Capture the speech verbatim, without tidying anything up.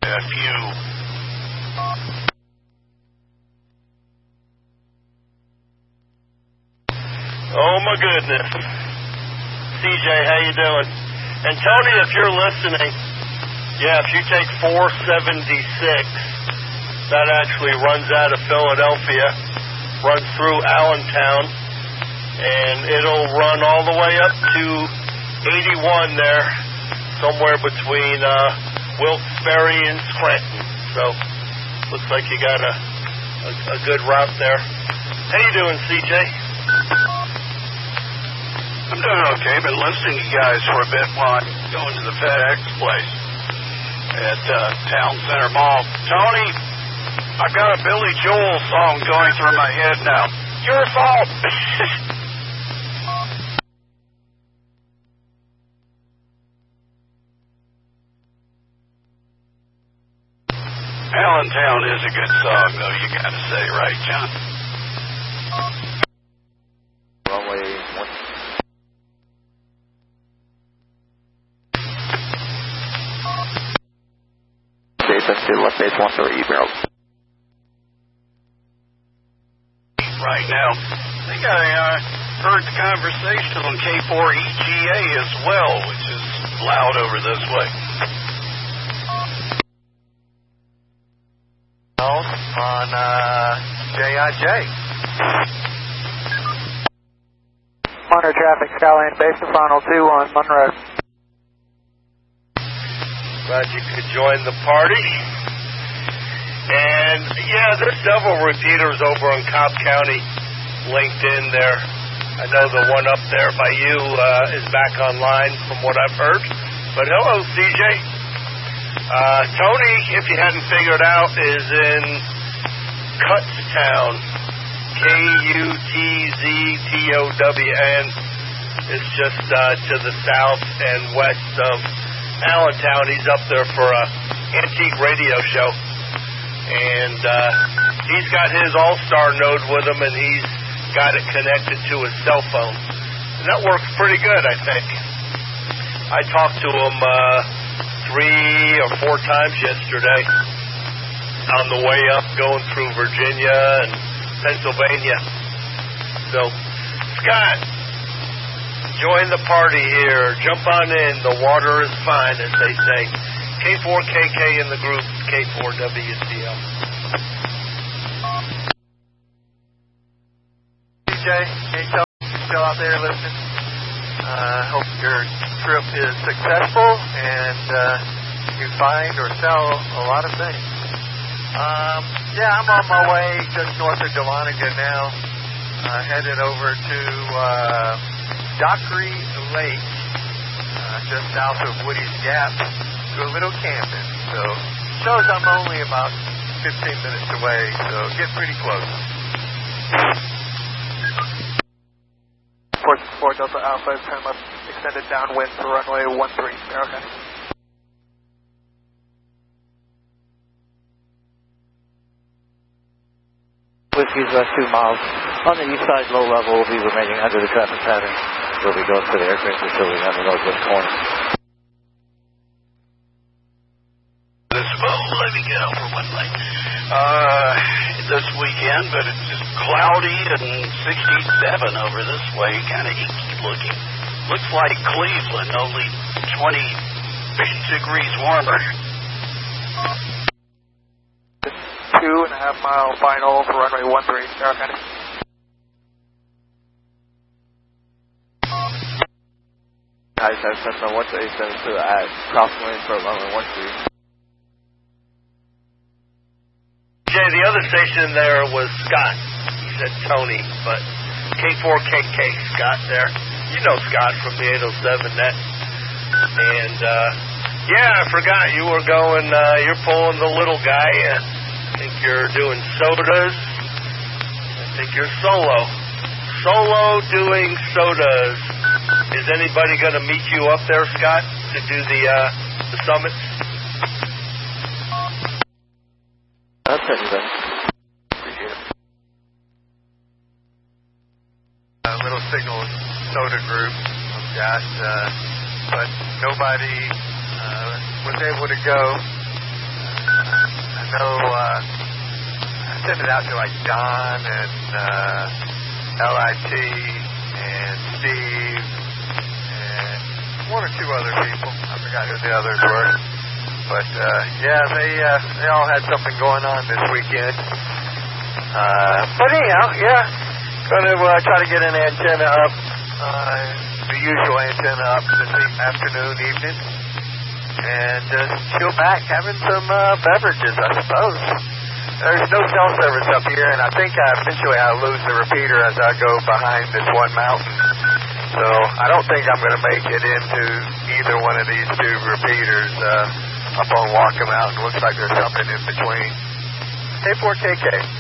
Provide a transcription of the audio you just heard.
F U. Oh my goodness. C J, how you doing? And Tony, if you're listening, yeah, if you take four seventy-six, that actually runs out of Philadelphia, runs through Allentown, and it'll run all the way up to eighty-one there, somewhere between uh, Wilkes-Barre and Scranton. So, looks like you got a, a, a good route there. How you doing, C J? I'm doing okay. Been listening to you guys for a bit while I'm going to the FedEx place at uh, Town Center Mall. Tony, I've got a Billy Joel song going through my head now. Your fault. Allentown is a good song, though, you got to say, right, John? Runway one. Jason, left base one three, email. Right now, I think I uh, heard the conversation on K four E G A as well, which is loud over this way. On uh, J I J. Monroe traffic, Skyline base to final two on Monroe. Glad you could join the party. And yeah, there's several repeaters over in Cobb County linked in there. I know the one up there by you uh, is back online from what I've heard. But hello, C J. Uh, Tony, if you hadn't figured out, is in Kutztown. K U T Z T O W N. It's just uh, to the south and west of Allentown. He's up there for a antique radio show. And uh, he's got his All-Star node with him, and he's got it connected to his cell phone. And that works pretty good, I think. I talked to him uh, three or four times yesterday on the way up, going through Virginia and Pennsylvania. So, Scott, join the party here. Jump on in. The water is fine, as they say. K four K K in the group, K four W C L. D J, can you tell me you're still out there listening? Uh, hope your trip is successful and uh, you find or sell a lot of things. Um, yeah, I'm on my way just north of Dahlonega now, uh, headed over to uh, Dockery Lake, uh, just south of Woody's Gap. Do a little camping, so shows I'm only about fifteen minutes away, so get pretty close. Four four Delta Alpha, turn left, extended downwind for runway one three. Okay. Whiskey's left two miles. On the east side, low level will be remaining under the traffic pattern. We'll be going to the aircraft facility on the northwest corner. Let me get over one thing. Uh, this weekend, but it's just cloudy and sixty-seven over this way, kind of inky looking. Looks like Cleveland, only twenty degrees warmer. Two and a half mile final for runway one three, Sierra County. Nice, that's Cessna one two eight seven two at crosswind for runway one three. Jay, the other station there was Scott. He said Tony, but K four K K Scott there. You know Scott from the eight oh seven net. And, uh, yeah, I forgot you were going, uh, you're pulling the little guy. Uh, I think you're doing sodas. I think you're solo. Solo doing sodas. Is anybody going to meet you up there, Scott, to do the, uh, the summit? That's everything. Appreciate it. A little signal soda group of that, uh, but nobody uh, was able to go. Uh, know, uh, I sent it out to like Don and uh, L I T and Steve and one or two other people. I forgot who the others were. But, uh, yeah, they uh, they all had something going on this weekend. Uh, but anyhow, yeah, going to uh, try to get an antenna up, uh, the usual antenna up this afternoon, evening, and uh, chill back having some uh, beverages, I suppose. There's no cell service up here, and I think I eventually I'll lose the repeater as I go behind this one mountain. So I don't think I'm going to make it into either one of these two repeaters uh, up on Walker Mountain. Looks like there's something in between. K four K K.